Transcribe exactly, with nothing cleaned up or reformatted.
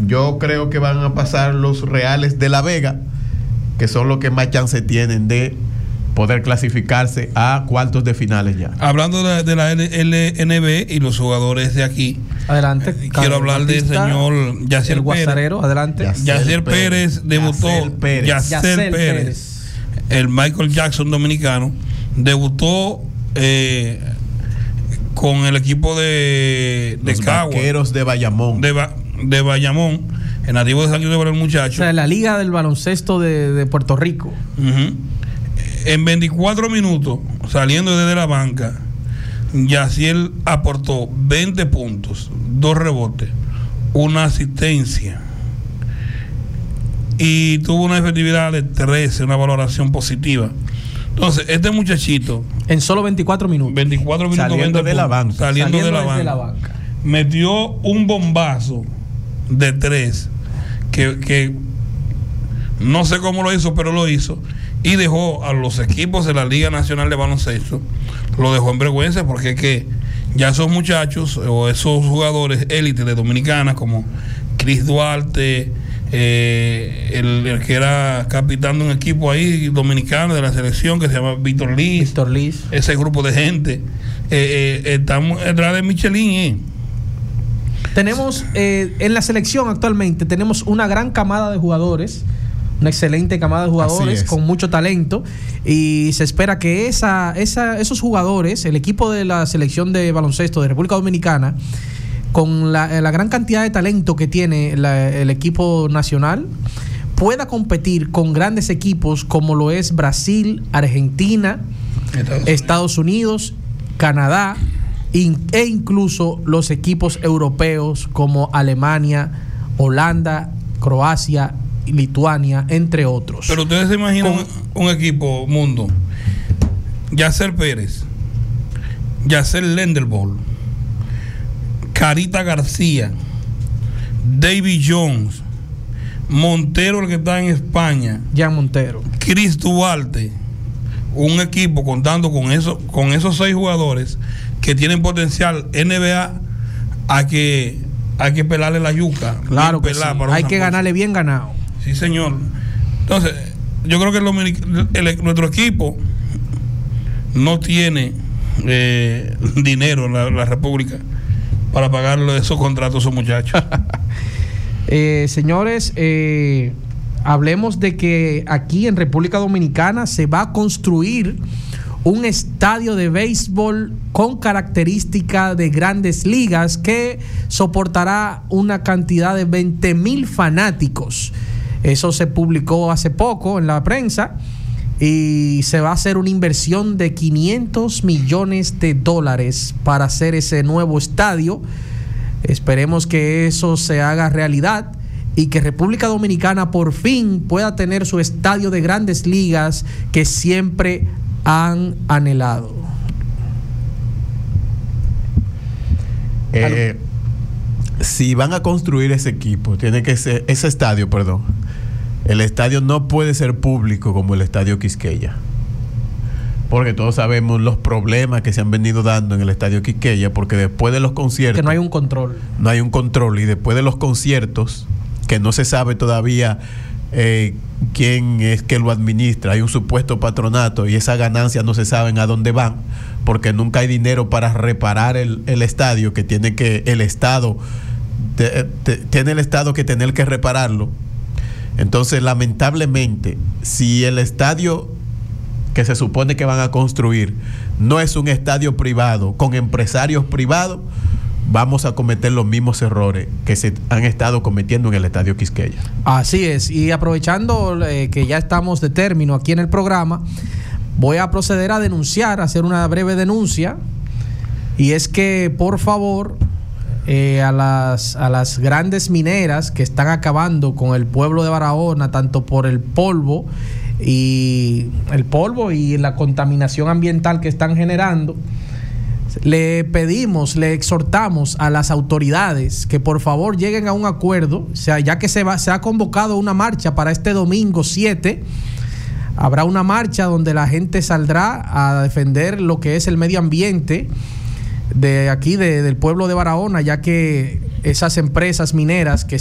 Yo creo que van a pasar los Reales de La Vega, que son los que más chance tienen de poder clasificarse a cuartos de finales ya. Hablando de, de la L N B y los jugadores de aquí, adelante. Eh, quiero hablar del señor Yacier el Guasarero, Pérez. adelante. Yacier Pérez, Pérez debutó. Yacier Pérez. Yacier Yacier Pérez, Pérez, el Michael Jackson dominicano, debutó eh, con el equipo de, de los Cagua, Vaqueros de Bayamón. De, ba, de Bayamón, el nativo de San Cristóbal el muchacho. O sea, la Liga del Baloncesto de, de Puerto Rico. Uh-huh. En veinticuatro minutos, saliendo desde la banca, Yacier aportó veinte puntos, dos rebotes, una asistencia y tuvo una efectividad de trece, una valoración positiva. Entonces, este muchachito, en solo veinticuatro minutos, veinticuatro minutos saliendo de la banca, saliendo, saliendo de, la banca, de la banca, metió un bombazo de tres que, que no sé cómo lo hizo, pero lo hizo. Y dejó a los equipos de la Liga Nacional de Baloncesto, lo dejó en vergüenza, porque es que ya esos muchachos o esos jugadores élites de Dominicana, como Chris Duarte, eh, el, el que era capitán de un equipo ahí dominicano de la selección que se llama Víctor Liz, Víctor Liz, ese grupo de gente, eh, eh, estamos detrás de Michelin. Eh. Tenemos eh, en la selección actualmente, tenemos una gran camada de jugadores. Una excelente camada de jugadores con mucho talento, y se espera que esa, esa, esos jugadores, el equipo de la selección de baloncesto de República Dominicana, con la, la gran cantidad de talento que tiene la, el equipo nacional, pueda competir con grandes equipos como lo es Brasil, Argentina, Estados, Estados Unidos, Canadá in, e incluso los equipos europeos como Alemania, Holanda, Croacia, Lituania, entre otros. Pero ustedes se imaginan Con, un equipo mundo: Yacier Pérez, Yacer Lenderbol, Carita García, David Jones, Montero, el que está en España, Jan Montero, Chris Duarte, un equipo contando con eso, con esos seis jugadores que tienen potencial N B A, a que hay que pelarle la yuca. Claro que sí. Hay que ganarle bien ganado. Sí, señor. Entonces, yo creo que el, el, el, nuestro equipo no tiene eh, dinero en la, la República para pagarle esos contratos a esos muchachos. eh, señores, eh, hablemos de que aquí en República Dominicana se va a construir un estadio de béisbol con característica de grandes ligas que soportará una cantidad de veinte mil fanáticos. Eso se publicó hace poco en la prensa, y se va a hacer una inversión de quinientos millones de dólares para hacer ese nuevo estadio. Esperemos que eso se haga realidad y que República Dominicana por fin pueda tener su estadio de grandes ligas que siempre han anhelado. Eh, si van a construir ese equipo, tiene que ser ese estadio, perdón. El estadio no puede ser público como el Estadio Quisqueya, porque todos sabemos los problemas que se han venido dando en el Estadio Quisqueya, porque después de los conciertos que no hay un control, no hay un control, y después de los conciertos que no se sabe todavía eh, quién es que lo administra, hay un supuesto patronato y esas ganancias no se saben a dónde van, porque nunca hay dinero para reparar el, el estadio, que tiene que el Estado te, te, tiene el Estado que tener que repararlo. Entonces, lamentablemente, si el estadio que se supone que van a construir no es un estadio privado con empresarios privados, vamos a cometer los mismos errores que se han estado cometiendo en el Estadio Quisqueya. Así es, y aprovechando eh, que ya estamos de término aquí en el programa, voy a proceder a denunciar, a hacer una breve denuncia, y es que, por favor, Eh, a las a las grandes mineras que están acabando con el pueblo de Barahona, tanto por el polvo y el polvo y la contaminación ambiental que están generando, le pedimos, le exhortamos a las autoridades que por favor lleguen a un acuerdo. O sea, ya que se va, se ha convocado una marcha para este domingo siete, habrá una marcha donde la gente saldrá a defender lo que es el medio ambiente de aquí, de, del pueblo de Barahona, ya que esas empresas mineras que